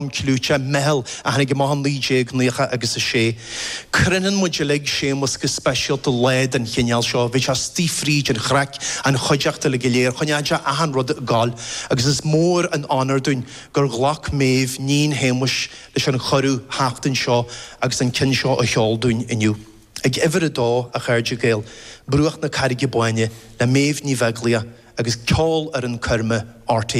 clúte mehel a hannig mahan líéag nícha agus a sé. Crinnan muidileg sé mus go speisialt a leid an chéneal seo, bhí a stífríd an chrac an choideachta le giléir, choneadja a han rud gáil, agus is mór an anardún gur glach méh nín héimus leis an chorú háachtain seo agus an cin seo a cheáldún iniu. Ag ifir a dó a chairde géil, brúach na carigi báine na méh ní veglia agus ceáil ar an curme RT